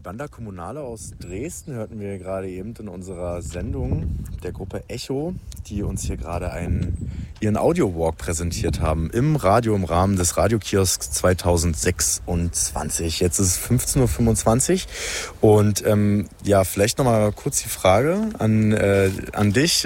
Banda Kommunale aus Dresden hörten wir gerade eben in unserer Sendung der Gruppe Echo, die uns hier gerade ihren Audio-Walk präsentiert haben im Radio im Rahmen des Radiokiosks 2026. Jetzt ist es 15.25 Uhr und ja, vielleicht nochmal kurz die Frage an dich.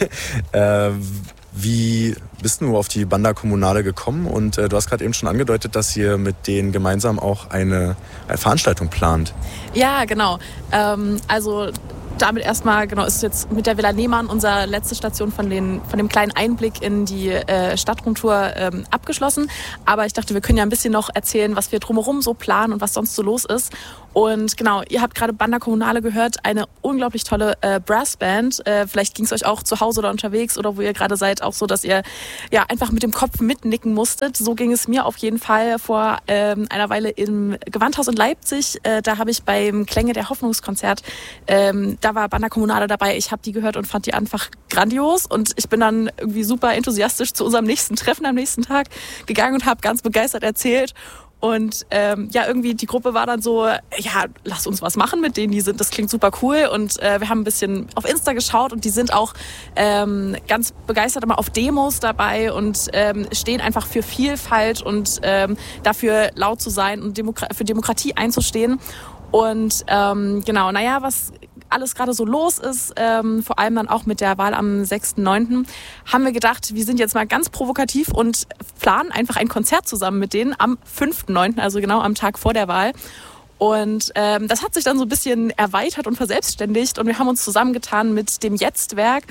Wie bist du auf die Banda Kommunale gekommen? Und du hast gerade eben schon angedeutet, dass ihr mit denen gemeinsam auch eine Veranstaltung plant. Ja, genau. Also damit erstmal, genau, ist jetzt mit der Villa Nehmann unsere letzte Station von dem kleinen Einblick in die Stadtrundtour abgeschlossen. Aber ich dachte, wir können ja ein bisschen noch erzählen, was wir drumherum so planen und was sonst so los ist. Und genau, ihr habt gerade Banda Kommunale gehört, eine unglaublich tolle Brassband. Vielleicht ging es euch auch zu Hause oder unterwegs oder wo ihr gerade seid, auch so, dass ihr ja einfach mit dem Kopf mitnicken musstet. So ging es mir auf jeden Fall vor einer Weile im Gewandhaus in Leipzig. Da habe ich beim Klänge der Hoffnungskonzert, da war Banda Kommunale dabei. Ich habe die gehört und fand die einfach grandios. Und ich bin dann irgendwie super enthusiastisch zu unserem nächsten Treffen am nächsten Tag gegangen und habe ganz begeistert erzählt. Und ja, irgendwie die Gruppe war dann so, ja, lass uns was machen mit denen, das klingt super cool. Und wir haben ein bisschen auf Insta geschaut und die sind auch ganz begeistert immer auf Demos dabei und stehen einfach für Vielfalt und dafür laut zu sein und für Demokratie einzustehen. Und genau, naja, was alles gerade so los ist, vor allem dann auch mit der Wahl am 6.9., haben wir gedacht, wir sind jetzt mal ganz provokativ und planen einfach ein Konzert zusammen mit denen am 5.9., also genau am Tag vor der Wahl. Und das hat sich dann so ein bisschen erweitert und verselbstständigt und wir haben uns zusammengetan mit dem Jetzt-Werk,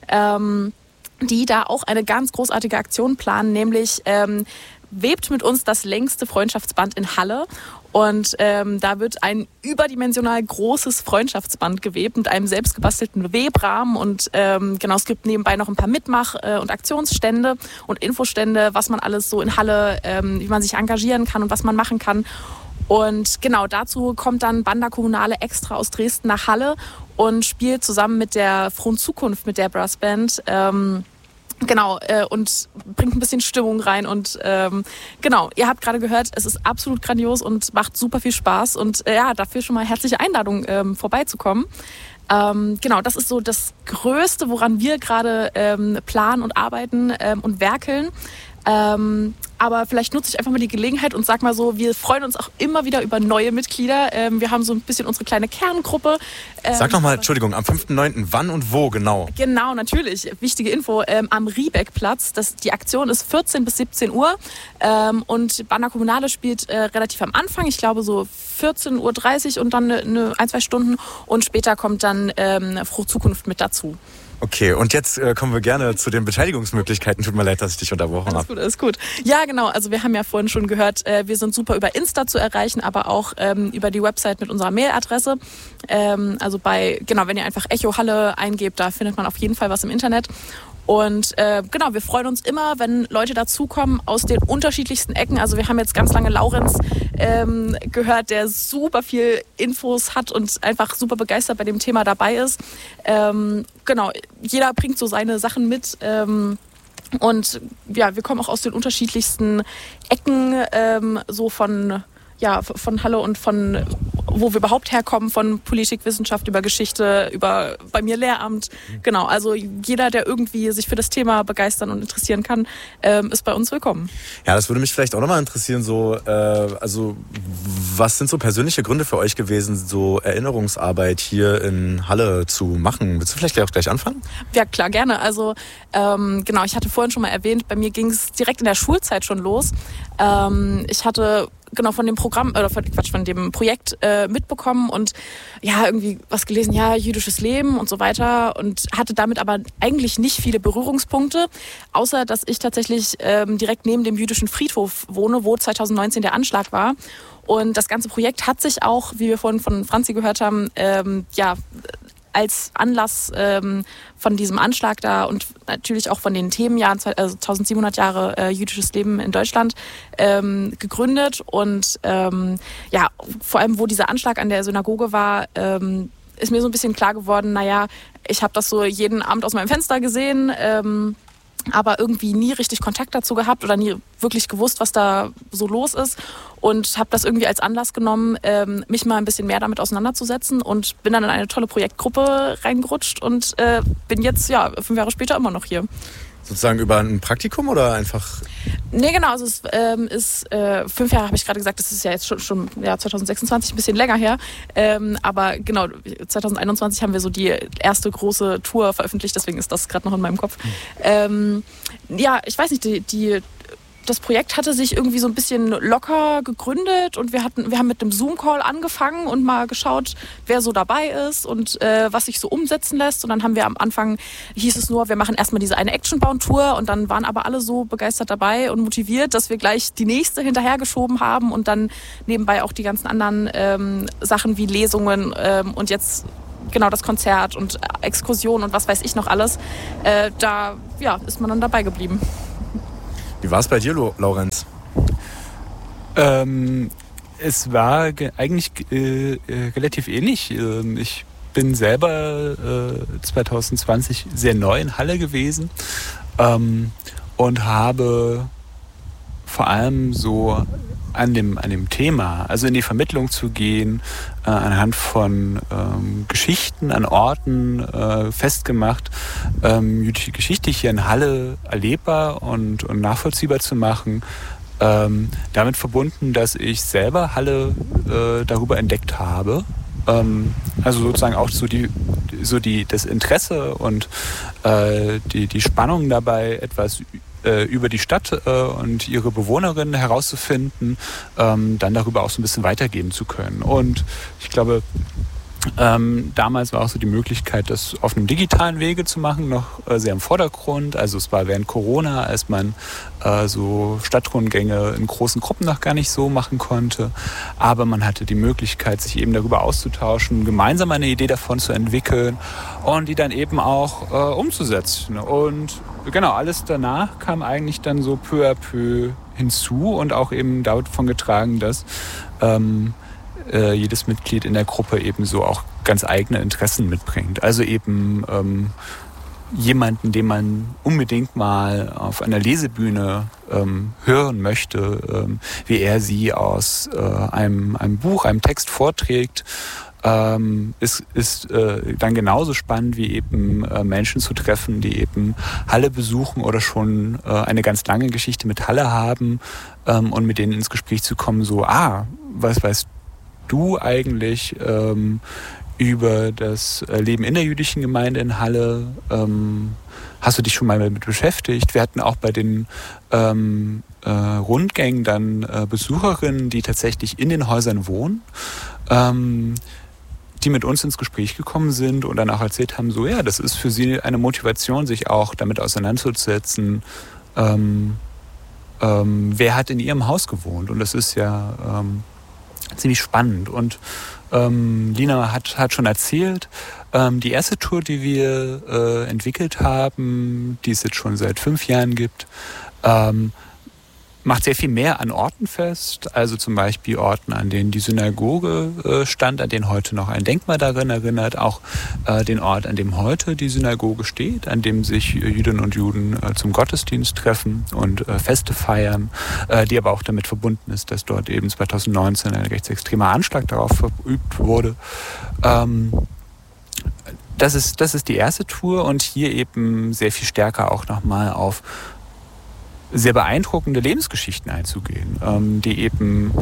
die da auch eine ganz großartige Aktion planen, nämlich webt mit uns das längste Freundschaftsband in Halle. Und da wird ein überdimensional großes Freundschaftsband gewebt mit einem selbstgebastelten Webrahmen. Und genau, es gibt nebenbei noch ein paar Mitmach- und Aktionsstände und Infostände, was man alles so in Halle, wie man sich engagieren kann und was man machen kann. Und genau, dazu kommt dann Banda Kommunale extra aus Dresden nach Halle und spielt zusammen mit der Frohen Zukunft, mit der Brassband, genau, und bringt ein bisschen Stimmung rein und genau, ihr habt gerade gehört, es ist absolut grandios und macht super viel Spaß und ja, dafür schon mal herzliche Einladung, vorbeizukommen. Genau, das ist so das Größte, woran wir gerade planen und arbeiten und werkeln. Aber vielleicht nutze ich einfach mal die Gelegenheit und sag mal so, wir freuen uns auch immer wieder über neue Mitglieder. Wir haben so ein bisschen unsere kleine Kerngruppe. Sag noch mal, Entschuldigung, am 5.9. wann und wo genau? Genau, natürlich. Wichtige Info, am Riebeckplatz. Die Aktion ist 14 bis 17 Uhr und Banda Kommunale spielt relativ am Anfang, ich glaube so 14.30 Uhr und dann ein, zwei Stunden und später kommt dann Frohe Zukunft mit dazu. Okay, und jetzt kommen wir gerne zu den Beteiligungsmöglichkeiten. Tut mir leid, dass ich dich unterbrochen habe. Alles gut. Ja, genau. Also wir haben ja vorhin schon gehört, wir sind super über Insta zu erreichen, aber auch über die Website mit unserer Mailadresse. Also genau, wenn ihr einfach Echo Halle eingebt, da findet man auf jeden Fall was im Internet. Und genau, wir freuen uns immer, wenn Leute dazukommen aus den unterschiedlichsten Ecken. Also wir haben jetzt ganz lange Laurenz gehört, der super viel Infos hat und einfach super begeistert bei dem Thema dabei ist. Genau, jeder bringt so seine Sachen mit. Und ja, wir kommen auch aus den unterschiedlichsten Ecken, so von Halle und von wo wir überhaupt herkommen, von Politik, Wissenschaft über Geschichte, über bei mir Lehramt. Genau, also jeder, der irgendwie sich für das Thema begeistern und interessieren kann, ist bei uns willkommen. Ja, das würde mich vielleicht auch nochmal interessieren, so, also was sind so persönliche Gründe für euch gewesen, so Erinnerungsarbeit hier in Halle zu machen? Willst du vielleicht auch gleich anfangen? Ja, klar, gerne. Also genau, ich hatte vorhin schon mal erwähnt, bei mir ging es direkt in der Schulzeit schon los. Ich hatte genau von dem Programm von dem Projekt mitbekommen und ja, irgendwie was gelesen, ja, jüdisches Leben und so weiter und hatte damit aber eigentlich nicht viele Berührungspunkte, außer dass ich tatsächlich direkt neben dem jüdischen Friedhof wohne, wo 2019 der Anschlag war. Und das ganze Projekt hat sich auch, wie wir vorhin von Franzi gehört haben, ja, als Anlass von diesem Anschlag da und natürlich auch von den Themenjahren, also 1700 Jahre jüdisches Leben in Deutschland, gegründet. Und ja, vor allem, wo dieser Anschlag an der Synagoge war, ist mir so ein bisschen klar geworden, naja, ich habe das so jeden Abend aus meinem Fenster gesehen, aber irgendwie nie richtig Kontakt dazu gehabt oder nie wirklich gewusst, was da so los ist und habe das irgendwie als Anlass genommen, mich mal ein bisschen mehr damit auseinanderzusetzen und bin dann in eine tolle Projektgruppe reingerutscht und bin jetzt 5 Jahre später immer noch hier. Sozusagen über ein Praktikum oder einfach? Nee, genau, also es ist 5 Jahre, habe ich gerade gesagt, das ist ja jetzt schon 2026, ein bisschen länger her. Aber genau, 2021 haben wir so die erste große Tour veröffentlicht, deswegen ist das gerade noch in meinem Kopf. Ich weiß nicht, das Projekt hatte sich irgendwie so ein bisschen locker gegründet und wir haben mit einem Zoom-Call angefangen und mal geschaut, wer so dabei ist und was sich so umsetzen lässt. Und dann haben wir am Anfang, hieß es nur, wir machen erstmal diese eine Action-Bound-Tour und dann waren aber alle so begeistert dabei und motiviert, dass wir gleich die nächste hinterhergeschoben haben und dann nebenbei auch die ganzen anderen Sachen wie Lesungen und jetzt genau das Konzert und Exkursion und was weiß ich noch alles. Da ist man dann dabei geblieben. Wie war es bei dir, Laurenz? Es war eigentlich relativ ähnlich. Ich bin selber 2020 sehr neu in Halle gewesen und habe vor allem so an dem Thema, also in die Vermittlung zu gehen, anhand von Geschichten an Orten festgemacht, jüdische Geschichte hier in Halle erlebbar und nachvollziehbar zu machen. Damit verbunden, dass ich selber Halle darüber entdeckt habe. Also sozusagen auch das Interesse und die Spannung dabei, etwas über die Stadt und ihre Bewohnerinnen herauszufinden, dann darüber auch so ein bisschen weitergeben zu können. Und ich glaube, damals war auch so die Möglichkeit, das auf einem digitalen Wege zu machen, noch sehr im Vordergrund. Also es war während Corona, als man so Stadtrundgänge in großen Gruppen noch gar nicht so machen konnte. Aber man hatte die Möglichkeit, sich eben darüber auszutauschen, gemeinsam eine Idee davon zu entwickeln und die dann eben auch umzusetzen. Und genau, alles danach kam eigentlich dann so peu à peu hinzu und auch eben davon getragen, dass jedes Mitglied in der Gruppe eben so auch ganz eigene Interessen mitbringt. Also eben jemanden, den man unbedingt mal auf einer Lesebühne hören möchte, wie er sie aus einem Buch, einem Text vorträgt, ist dann genauso spannend wie eben Menschen zu treffen, die eben Halle besuchen oder schon eine ganz lange Geschichte mit Halle haben und mit denen ins Gespräch zu kommen, so, was weißt du eigentlich über das Leben in der jüdischen Gemeinde in Halle? Hast du dich schon mal damit beschäftigt? Wir hatten auch bei den Rundgängen dann Besucherinnen, die tatsächlich in den Häusern wohnen, die mit uns ins Gespräch gekommen sind und dann auch erzählt haben, so ja, das ist für sie eine Motivation, sich auch damit auseinanderzusetzen, wer hat in ihrem Haus gewohnt. Und das ist ja ziemlich spannend. Und Lina hat schon erzählt, die erste Tour, die wir entwickelt haben, die es jetzt schon seit 5 Jahren gibt, macht sehr viel mehr an Orten fest, also zum Beispiel Orten, an denen die Synagoge stand, an denen heute noch ein Denkmal daran erinnert, auch den Ort, an dem heute die Synagoge steht, an dem sich Jüdinnen und Juden zum Gottesdienst treffen und Feste feiern, die aber auch damit verbunden ist, dass dort eben 2019 ein rechtsextremer Anschlag darauf verübt wurde. Das ist die erste Tour und hier eben sehr viel stärker auch nochmal auf sehr beeindruckende Lebensgeschichten einzugehen, die eben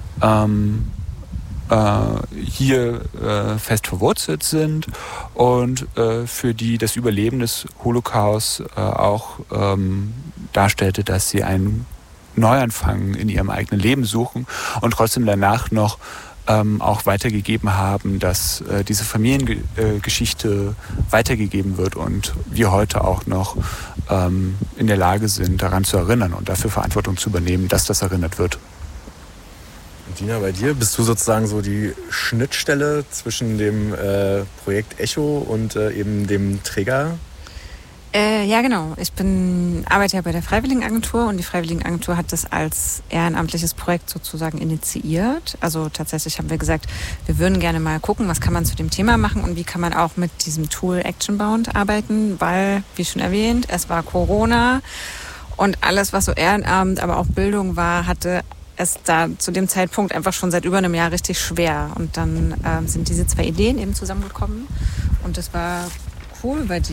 hier fest verwurzelt sind und für die das Überleben des Holocaust auch darstellte, dass sie einen Neuanfang in ihrem eigenen Leben suchen und trotzdem danach noch auch weitergegeben haben, dass diese Familiengeschichte weitergegeben wird und wir heute auch noch in der Lage sind, daran zu erinnern und dafür Verantwortung zu übernehmen, dass das erinnert wird. Und Dina, bei dir bist du sozusagen so die Schnittstelle zwischen dem Projekt Echo und eben dem Träger? Ja, genau. Ich arbeite ja bei der Freiwilligenagentur und die Freiwilligenagentur hat das als ehrenamtliches Projekt sozusagen initiiert. Also tatsächlich haben wir gesagt, wir würden gerne mal gucken, was kann man zu dem Thema machen und wie kann man auch mit diesem Tool Actionbound arbeiten, weil, wie schon erwähnt, es war Corona und alles, was so Ehrenamt, aber auch Bildung war, hatte es da zu dem Zeitpunkt einfach schon seit über einem Jahr richtig schwer. Und dann sind diese 2 Ideen eben zusammengekommen und das war cool, weil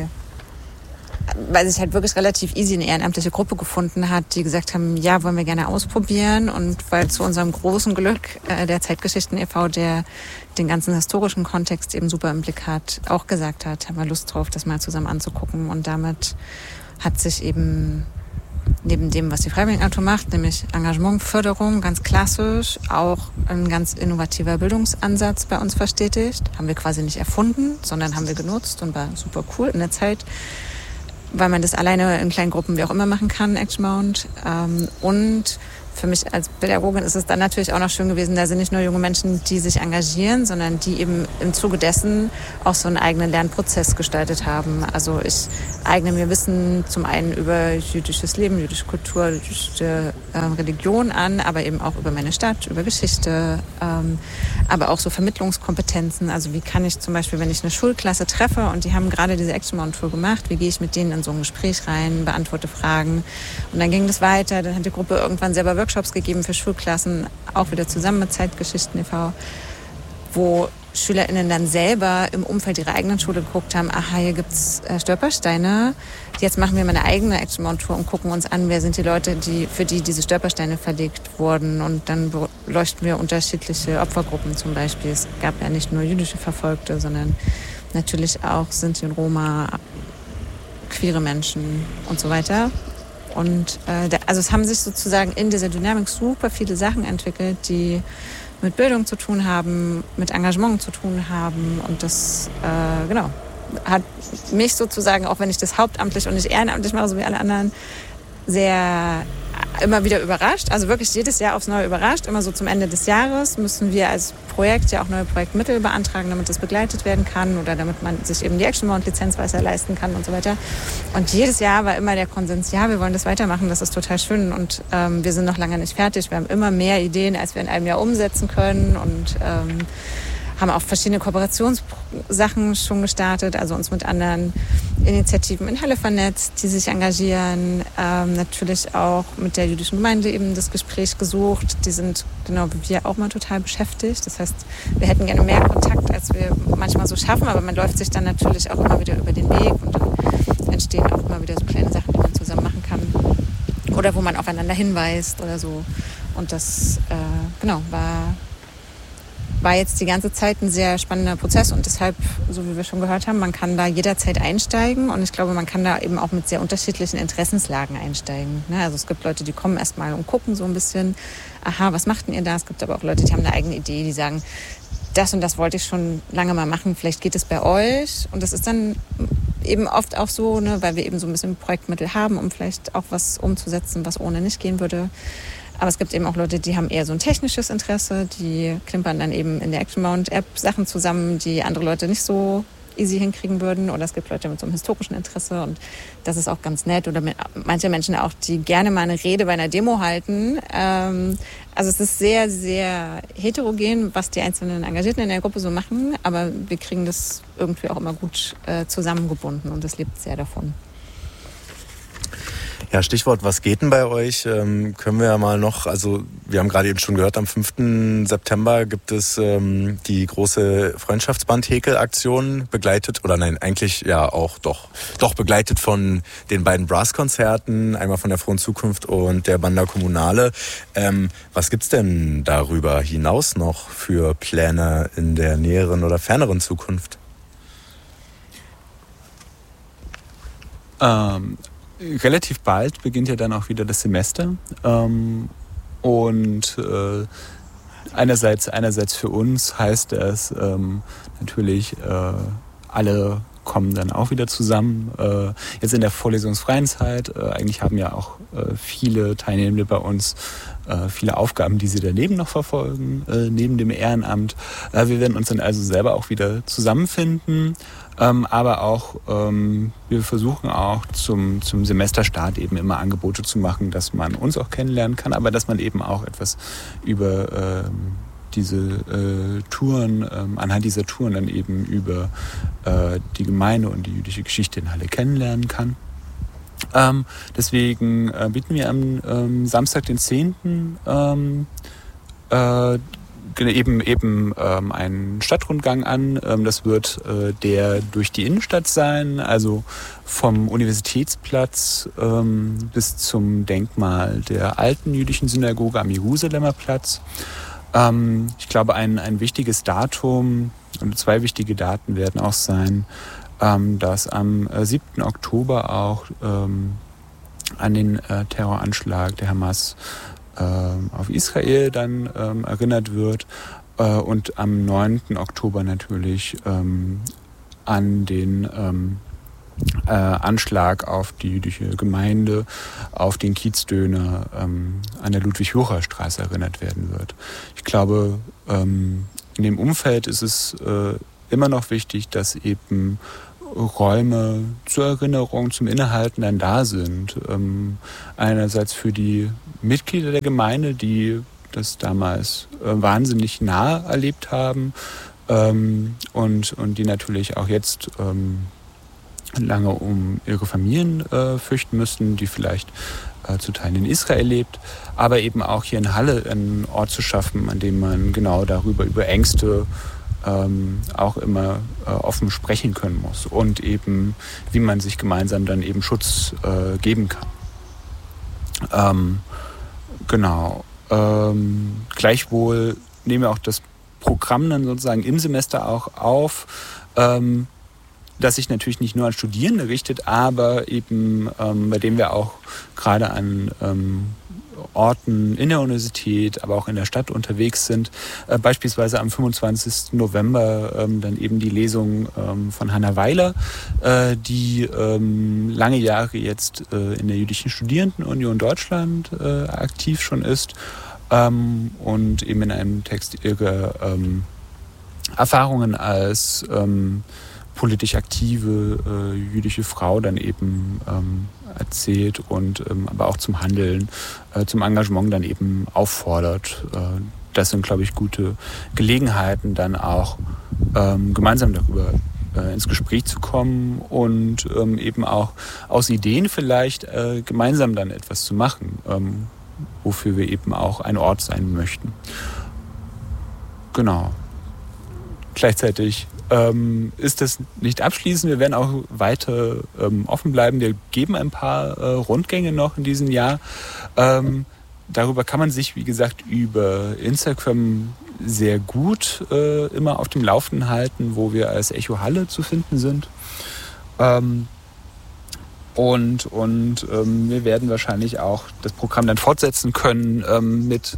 sich halt wirklich relativ easy eine ehrenamtliche Gruppe gefunden hat, die gesagt haben, ja, wollen wir gerne ausprobieren. Und weil zu unserem großen Glück der Zeitgeschichten e.V., der den ganzen historischen Kontext eben super im Blick hat, auch gesagt hat, haben wir Lust drauf, das mal zusammen anzugucken. Und damit hat sich eben neben dem, was die Freiwilligenagentur macht, nämlich Engagement, Förderung, ganz klassisch, auch ein ganz innovativer Bildungsansatz bei uns verstetigt. Haben wir quasi nicht erfunden, sondern haben wir genutzt und war super cool in der Zeit, weil man das alleine in kleinen Gruppen wie auch immer machen kann, Actionbound. Und für mich als Pädagogin ist es dann natürlich auch noch schön gewesen, da sind nicht nur junge Menschen, die sich engagieren, sondern die eben im Zuge dessen auch so einen eigenen Lernprozess gestaltet haben. Also ich eigne mir Wissen zum einen über jüdisches Leben, jüdische Kultur, jüdische Religion an, aber eben auch über meine Stadt, über Geschichte, aber auch so Vermittlungskompetenzen. Also wie kann ich zum Beispiel, wenn ich eine Schulklasse treffe und die haben gerade diese Actionbound-Tour gemacht, wie gehe ich mit denen in so ein Gespräch rein, beantworte Fragen. Und dann ging das weiter, dann hat die Gruppe irgendwann selber Workshops gegeben für Schulklassen, auch wieder zusammen mit Zeitgeschichten e.V., wo SchülerInnen dann selber im Umfeld ihrer eigenen Schule geguckt haben, aha, hier gibt's Stolpersteine, jetzt machen wir mal eine eigene Actionbound-Tour und gucken uns an, wer sind die Leute, für die diese Stolpersteine verlegt wurden. Und dann beleuchten wir unterschiedliche Opfergruppen zum Beispiel. Es gab ja nicht nur jüdische Verfolgte, sondern natürlich auch Sinti und Roma, queere Menschen und so weiter. Und also es haben sich sozusagen in dieser Dynamik super viele Sachen entwickelt, die mit Bildung zu tun haben, mit Engagement zu tun haben. Und das, hat mich sozusagen, auch wenn ich das hauptamtlich und nicht ehrenamtlich mache, so wie alle anderen, sehr immer wieder überrascht. Also wirklich jedes Jahr aufs Neue überrascht. Immer so zum Ende des Jahres müssen wir als Projekt ja auch neue Projektmittel beantragen, damit das begleitet werden kann oder damit man sich eben die Actionbound-Lizenz weiter leisten kann und so weiter. Und jedes Jahr war immer der Konsens, ja, wir wollen das weitermachen, das ist total schön und wir sind noch lange nicht fertig. Wir haben immer mehr Ideen, als wir in einem Jahr umsetzen können und haben auch verschiedene Kooperationssachen schon gestartet, also uns mit anderen Initiativen in Halle vernetzt, die sich engagieren. Natürlich auch mit der jüdischen Gemeinde eben das Gespräch gesucht. Die sind genau wie wir auch mal total beschäftigt. Das heißt, wir hätten gerne mehr Kontakt, als wir manchmal so schaffen, aber man läuft sich dann natürlich auch immer wieder über den Weg und dann entstehen auch immer wieder so kleine Sachen, die man zusammen machen kann oder wo man aufeinander hinweist oder so. Und das war jetzt die ganze Zeit ein sehr spannender Prozess und deshalb, so wie wir schon gehört haben, man kann da jederzeit einsteigen und ich glaube, man kann da eben auch mit sehr unterschiedlichen Interessenslagen einsteigen. Also es gibt Leute, die kommen erstmal und gucken so ein bisschen, aha, was macht denn ihr da? Es gibt aber auch Leute, die haben eine eigene Idee, die sagen, das und das wollte ich schon lange mal machen, vielleicht geht es bei euch. Und das ist dann eben oft auch so, weil wir eben so ein bisschen Projektmittel haben, um vielleicht auch was umzusetzen, was ohne nicht gehen würde. Aber es gibt eben auch Leute, die haben eher so ein technisches Interesse, die klimpern dann eben in der Actionbound-App Sachen zusammen, die andere Leute nicht so easy hinkriegen würden. Oder es gibt Leute mit so einem historischen Interesse und das ist auch ganz nett. Oder manche Menschen auch, die gerne mal eine Rede bei einer Demo halten. Also es ist sehr, sehr heterogen, was die einzelnen Engagierten in der Gruppe so machen. Aber wir kriegen das irgendwie auch immer gut zusammengebunden und das lebt sehr davon. Ja, Stichwort, was geht denn bei euch? Können wir ja mal noch, also wir haben gerade eben schon gehört, am 5. September gibt es die große Freundschaftsband-Häkel-Aktion, begleitet, oder nein, eigentlich ja auch doch begleitet von den beiden Brass-Konzerten, einmal von der Frohen Zukunft und der Banda Kommunale. Was gibt's denn darüber hinaus noch für Pläne in der näheren oder ferneren Zukunft? Relativ bald beginnt ja dann auch wieder das Semester und einerseits für uns heißt das natürlich, alle kommen dann auch wieder zusammen. Jetzt in der vorlesungsfreien Zeit, eigentlich haben ja auch viele Teilnehmende bei uns viele Aufgaben, die sie daneben noch verfolgen, neben dem Ehrenamt. Wir werden uns dann also selber auch wieder zusammenfinden, aber auch wir versuchen auch zum Semesterstart eben immer Angebote zu machen, dass man uns auch kennenlernen kann, aber dass man eben auch etwas über diese Touren, anhand dieser Touren dann eben über die Gemeinde und die jüdische Geschichte in Halle kennenlernen kann. Deswegen bieten wir am Samstag, den 10. Einen Stadtrundgang an. Das wird der durch die Innenstadt sein, also vom Universitätsplatz bis zum Denkmal der alten jüdischen Synagoge am Jerusalemer Platz. Ich glaube, ein wichtiges Datum und 2 wichtige Daten werden auch sein, dass am 7. Oktober auch an den Terroranschlag der Hamas auf Israel dann erinnert wird und am 9. Oktober natürlich an den Anschlag auf die jüdische Gemeinde, auf den Kiezdöner an der Ludwig-Jocher-Straße erinnert werden wird. Ich glaube, in dem Umfeld ist es immer noch wichtig, dass eben Räume zur Erinnerung, zum Innehalten dann da sind. Einerseits für die Mitglieder der Gemeinde, die das damals wahnsinnig nah erlebt haben und die natürlich auch jetzt lange um ihre Familien fürchten müssten, die vielleicht zu Teilen in Israel lebt, aber eben auch hier in Halle einen Ort zu schaffen, an dem man genau über Ängste auch immer offen sprechen können muss und eben, wie man sich gemeinsam dann eben Schutz geben kann. Gleichwohl nehmen wir auch das Programm dann sozusagen im Semester auch auf, das sich natürlich nicht nur an Studierende richtet, aber eben bei dem wir auch gerade an Orten in der Universität, aber auch in der Stadt unterwegs sind. Beispielsweise am 25. November dann eben die Lesung von Hanna Weiler, die lange Jahre jetzt in der Jüdischen Studierendenunion Deutschland aktiv schon ist und eben in einem Text ihre Erfahrungen als politisch aktive jüdische Frau dann eben erzählt und aber auch zum Handeln, zum Engagement dann eben auffordert. Das sind, glaube ich, gute Gelegenheiten, dann auch gemeinsam darüber ins Gespräch zu kommen und eben auch aus Ideen vielleicht gemeinsam dann etwas zu machen, wofür wir eben auch ein Ort sein möchten. Genau. Gleichzeitig ist das nicht abschließend. Wir werden auch weiter offen bleiben. Wir geben ein paar Rundgänge noch in diesem Jahr. Darüber kann man sich, wie gesagt, über Instagram sehr gut immer auf dem Laufenden halten, wo wir als Echo Halle zu finden sind. Und wir werden wahrscheinlich auch das Programm dann fortsetzen können mit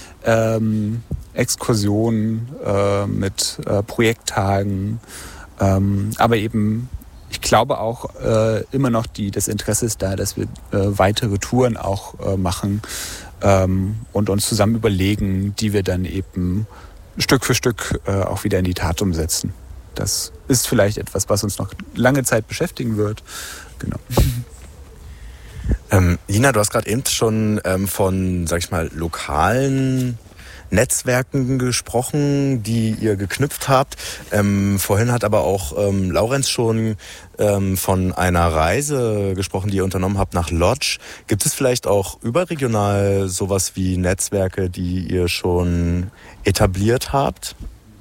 Exkursionen, mit Projekttagen, aber eben, ich glaube auch immer noch das Interesse ist da, dass wir weitere Touren auch machen und uns zusammen überlegen, die wir dann eben Stück für Stück auch wieder in die Tat umsetzen. Das ist vielleicht etwas, was uns noch lange Zeit beschäftigen wird. Genau. Lina, du hast gerade eben schon von, sag ich mal, lokalen Netzwerken gesprochen, die ihr geknüpft habt. Vorhin hat aber auch Laurenz schon von einer Reise gesprochen, die ihr unternommen habt nach Lodz. Gibt es vielleicht auch überregional sowas wie Netzwerke, die ihr schon etabliert habt?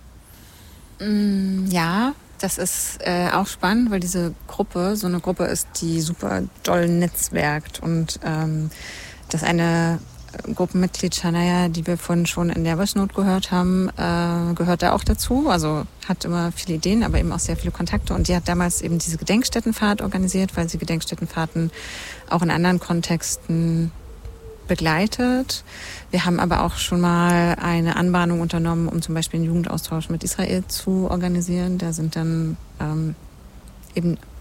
Ja, das ist auch spannend, weil diese Gruppe so eine Gruppe ist, die super doll netzwerkt. Und das eine Gruppenmitglied Shania, die wir vorhin schon in der Voice-Note gehört haben, gehört da auch dazu. Also hat immer viele Ideen, aber eben auch sehr viele Kontakte. Und die hat damals eben diese Gedenkstättenfahrt organisiert, weil sie Gedenkstättenfahrten auch in anderen Kontexten begleitet. Wir haben aber auch schon mal eine Anbahnung unternommen, um zum Beispiel einen Jugendaustausch mit Israel zu organisieren. Da sind dann eben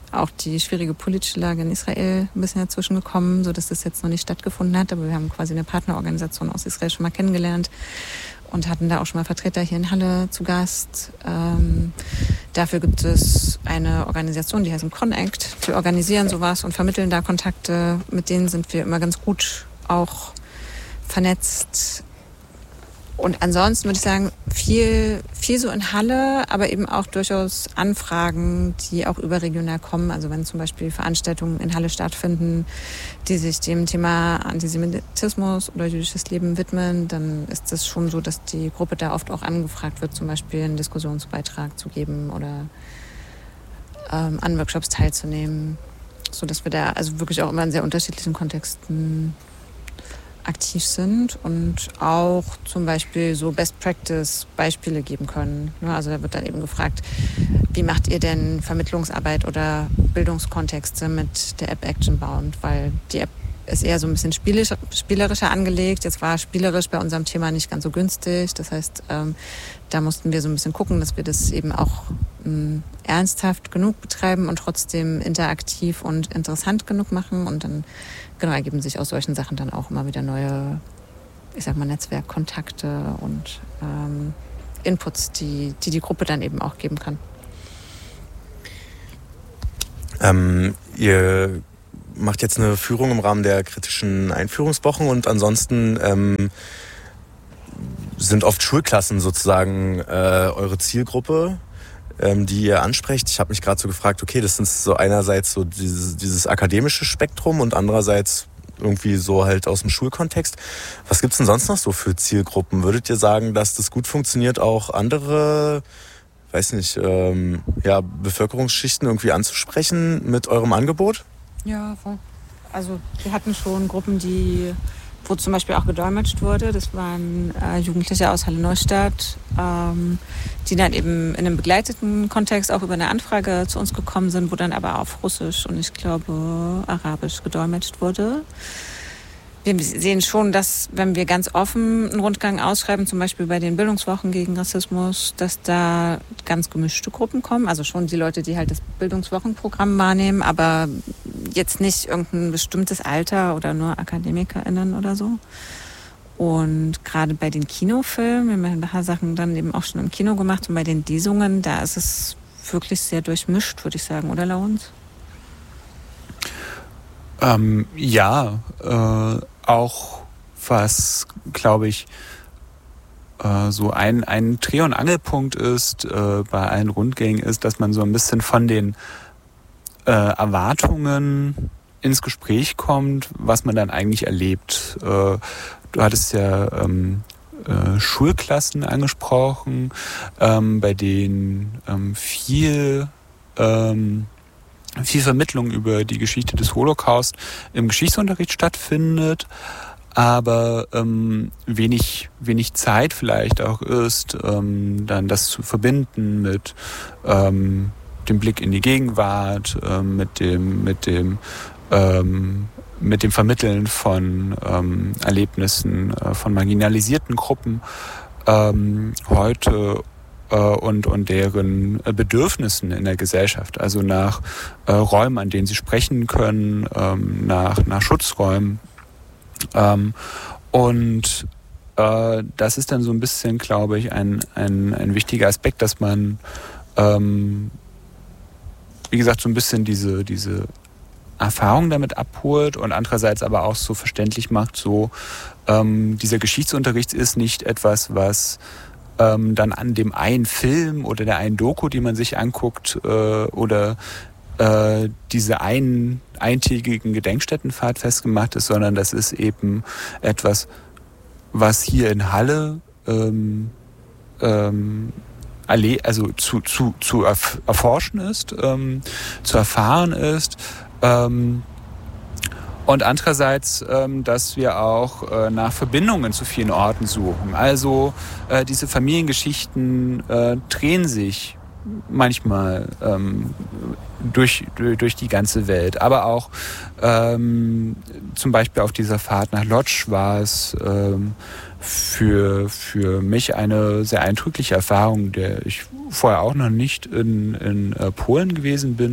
auch die schwierige politische Lage in Israel ein bisschen dazwischen gekommen, sodass das jetzt noch nicht stattgefunden hat. Aber wir haben quasi eine Partnerorganisation aus Israel schon mal kennengelernt und hatten da auch schon mal Vertreter hier in Halle zu Gast. Dafür gibt es eine Organisation, die heißt Connect. Die organisieren sowas und vermitteln da Kontakte. Mit denen sind wir immer ganz gut auch vernetzt. Und ansonsten würde ich sagen, viel so in Halle, aber eben auch durchaus Anfragen, die auch überregional kommen. Also wenn zum Beispiel Veranstaltungen in Halle stattfinden, die sich dem Thema Antisemitismus oder jüdisches Leben widmen, dann ist es schon so, dass die Gruppe da oft auch angefragt wird, zum Beispiel einen Diskussionsbeitrag zu geben oder an Workshops teilzunehmen, sodass wir da also wirklich auch immer in sehr unterschiedlichen Kontexten aktiv sind und auch zum Beispiel so Best-Practice-Beispiele geben können. Also da wird dann eben gefragt, wie macht ihr denn Vermittlungsarbeit oder Bildungskontexte mit der App Actionbound? Weil die App ist eher so ein bisschen spielerischer angelegt. Jetzt war spielerisch bei unserem Thema nicht ganz so günstig. Das heißt, da mussten wir so ein bisschen gucken, dass wir das eben auch ernsthaft genug betreiben und trotzdem interaktiv und interessant genug machen. Und dann genau ergeben sich aus solchen Sachen dann auch immer wieder neue, ich sag mal, Netzwerkkontakte und Inputs, die Gruppe dann eben auch geben kann. Ihr macht jetzt eine Führung im Rahmen der kritischen Einführungswochen und ansonsten sind oft Schulklassen sozusagen eure Zielgruppe, die ihr ansprecht. Ich habe mich gerade so gefragt, okay, das sind so einerseits so dieses akademische Spektrum und andererseits irgendwie so halt aus dem Schulkontext. Was gibt's denn sonst noch so für Zielgruppen? Würdet ihr sagen, dass das gut funktioniert, auch andere, weiß nicht, Bevölkerungsschichten irgendwie anzusprechen mit eurem Angebot? Ja, voll. Also wir hatten schon Gruppen, wo zum Beispiel auch gedolmetscht wurde. Das waren Jugendliche aus Halle-Neustadt, die dann eben in einem begleiteten Kontext auch über eine Anfrage zu uns gekommen sind, wo dann aber auf Russisch und ich glaube Arabisch gedolmetscht wurde. Wir sehen schon, dass wenn wir ganz offen einen Rundgang ausschreiben, zum Beispiel bei den Bildungswochen gegen Rassismus, dass da ganz gemischte Gruppen kommen. Also schon die Leute, die halt das Bildungswochenprogramm wahrnehmen, aber jetzt nicht irgendein bestimmtes Alter oder nur AkademikerInnen oder so. Und gerade bei den Kinofilmen, wir haben ein paar Sachen dann eben auch schon im Kino gemacht und bei den Lesungen, da ist es wirklich sehr durchmischt, würde ich sagen, oder Laurens? Auch was, glaube ich, so ein Dreh- und Angelpunkt ist bei allen Rundgängen ist, dass man so ein bisschen von den Erwartungen ins Gespräch kommt, was man dann eigentlich erlebt. Du hattest ja Schulklassen angesprochen, bei denen viel Vermittlung über die Geschichte des Holocaust im Geschichtsunterricht stattfindet, aber wenig Zeit vielleicht auch ist, dann das zu verbinden mit dem Blick in die Gegenwart, mit dem Vermitteln von Erlebnissen von marginalisierten Gruppen heute und deren Bedürfnissen in der Gesellschaft, also nach Räumen, an denen sie sprechen können, nach Schutzräumen. Und das ist dann so ein bisschen, glaube ich, ein wichtiger Aspekt, dass man, wie gesagt, so ein bisschen diese Erfahrung damit abholt und andererseits aber auch so verständlich macht, so dieser Geschichtsunterricht ist nicht etwas, was dann an dem einen Film oder der einen Doku, die man sich anguckt, oder diese eintägigen Gedenkstättenfahrt festgemacht ist, sondern das ist eben etwas, was hier in Halle also zu erforschen ist, zu erfahren ist. Und andererseits, dass wir auch nach Verbindungen zu vielen Orten suchen. Also diese Familiengeschichten drehen sich manchmal durch die ganze Welt. Aber auch zum Beispiel auf dieser Fahrt nach Lodz war es für mich eine sehr eindrückliche Erfahrung, der ich vorher auch noch nicht in Polen gewesen bin.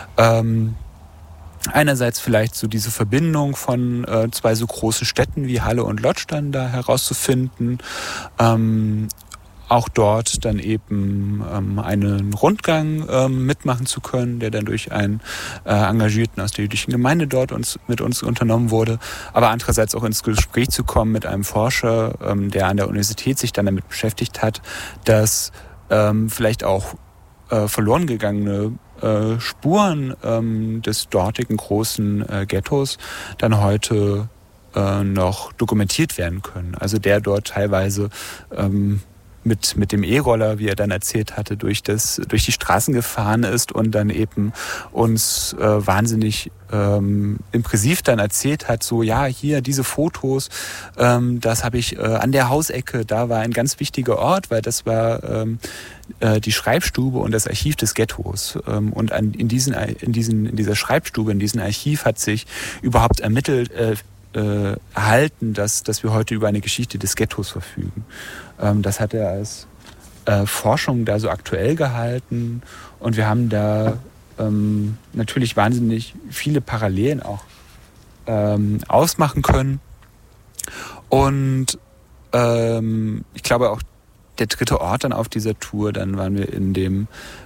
Einerseits vielleicht so diese Verbindung von zwei so großen Städten wie Halle und Lodz dann da herauszufinden. Auch dort dann eben einen Rundgang mitmachen zu können, der dann durch einen Engagierten aus der jüdischen Gemeinde dort mit uns unternommen wurde. Aber andererseits auch ins Gespräch zu kommen mit einem Forscher, der an der Universität sich dann damit beschäftigt hat, dass vielleicht auch verloren gegangene Spuren des dortigen großen Ghettos dann heute noch dokumentiert werden können. Also der dort teilweise mit dem E-Roller, wie er dann erzählt hatte, durch die Straßen gefahren ist und dann eben uns wahnsinnig impressiv dann erzählt hat, so ja, hier diese Fotos, das habe ich an der Hausecke, da war ein ganz wichtiger Ort, weil das war die Schreibstube und das Archiv des Ghettos. Und in dieser Schreibstube, in diesem Archiv hat sich überhaupt erhalten, dass wir heute über eine Geschichte des Ghettos verfügen. Das hat er als Forschung da so aktuell gehalten und wir haben da natürlich wahnsinnig viele Parallelen auch ausmachen können. Und ich glaube auch der dritte Ort dann auf dieser Tour, dann waren wir in dem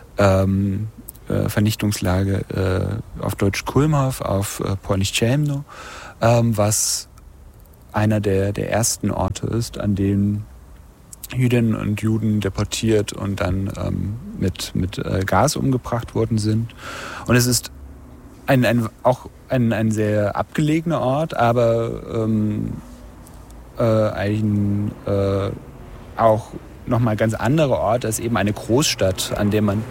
Vernichtungslager auf Deutsch Kulmhof, auf Polnisch Ciemno, was einer der ersten Orte ist, an denen Jüdinnen und Juden deportiert und dann mit Gas umgebracht worden sind. Und es ist auch ein sehr abgelegener Ort, aber ein auch nochmal ganz anderer Ort als eben eine Großstadt, an der man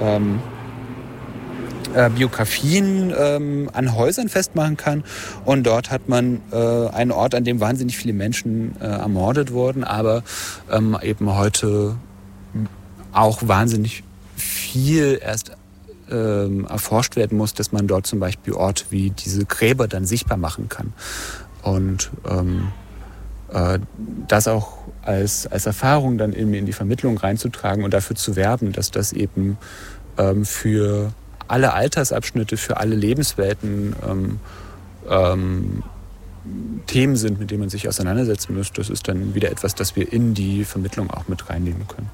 Biografien an Häusern festmachen kann. Und dort hat man einen Ort, an dem wahnsinnig viele Menschen ermordet wurden, aber eben heute auch wahnsinnig viel erst erforscht werden muss, dass man dort zum Beispiel Orte wie diese Gräber dann sichtbar machen kann. Und das auch als Erfahrung dann in die Vermittlung reinzutragen und dafür zu werben, dass das eben für alle Altersabschnitte, für alle Lebenswelten Themen sind, mit denen man sich auseinandersetzen muss. Das ist dann wieder etwas, das wir in die Vermittlung auch mit reinnehmen können.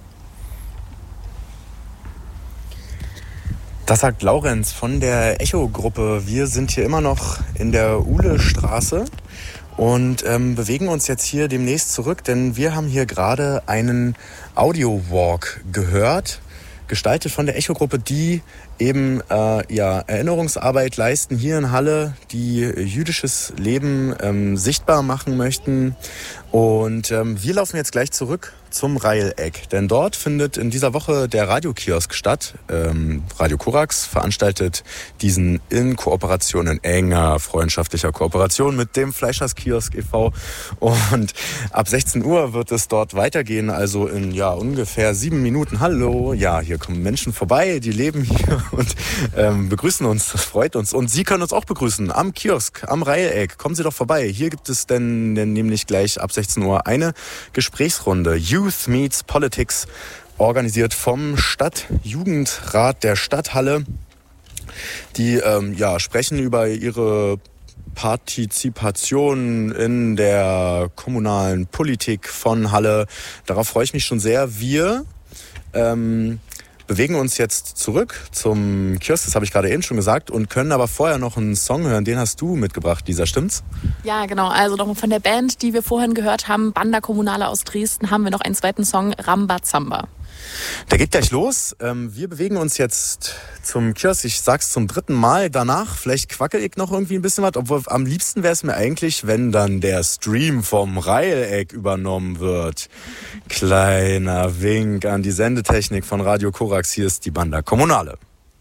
Das sagt Laurenz von der Echo-Gruppe. Wir sind hier immer noch in der Uhlestraße und bewegen uns jetzt hier demnächst zurück, denn wir haben hier gerade einen Audio-Walk gehört, gestaltet von der Echo-Gruppe, die eben Erinnerungsarbeit leisten hier in Halle, die jüdisches Leben sichtbar machen möchten. Und wir laufen jetzt gleich zurück zum Reileck, denn dort findet in dieser Woche der Radiokiosk statt. Radio Korax veranstaltet diesen in enger freundschaftlicher Kooperation mit dem Fleischerskiosk e.V. Und ab 16 Uhr wird es dort weitergehen, also in ungefähr 7 Minuten. Hallo, ja, hier kommen Menschen vorbei, die leben hier und begrüßen uns, das freut uns. Und Sie können uns auch begrüßen am Kiosk, am Reileck. Kommen Sie doch vorbei. Hier gibt es denn nämlich gleich ab 16 Uhr eine Gesprächsrunde. Youth Meets Politics, organisiert vom Stadtjugendrat der Stadthalle. Die sprechen über ihre Partizipation in der kommunalen Politik von Halle. Darauf freue ich mich schon sehr. Wir bewegen uns jetzt zurück zum Kiosk, das habe ich gerade eben schon gesagt, und können aber vorher noch einen Song hören. Den hast du mitgebracht, Lisa, stimmt's? Ja, genau. Also nochmal von der Band, die wir vorhin gehört haben, Banda Kommunale aus Dresden, haben wir noch einen zweiten Song, Rambazamba. Der geht gleich los. Wir bewegen uns jetzt zum Kiosk. Ich sag's zum 3. Mal. Danach, vielleicht quackel ich noch irgendwie ein bisschen was. Obwohl am liebsten wäre es mir eigentlich, wenn dann der Stream vom Reileck übernommen wird. Kleiner Wink an die Sendetechnik von Radio Korax. Hier ist die Banda Kommunale.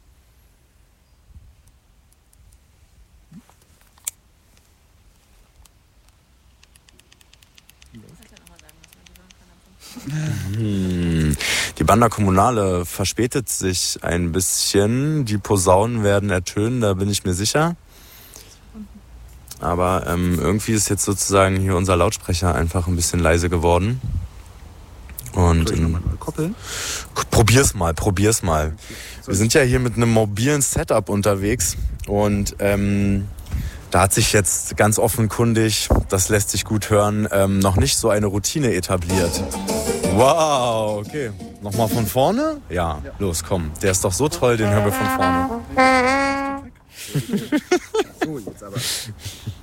Die Banda Kommunale verspätet sich ein bisschen. Die Posaunen werden ertönen, da bin ich mir sicher. Aber irgendwie ist jetzt sozusagen hier unser Lautsprecher einfach ein bisschen leise geworden. Und koppeln? Probier's mal. Wir sind ja hier mit einem mobilen Setup unterwegs und da hat sich jetzt ganz offenkundig, das lässt sich gut hören, noch nicht so eine Routine etabliert. Wow, okay. Nochmal von vorne? Ja, los, komm. Der ist doch so toll, den hören wir von vorne. So, jetzt aber.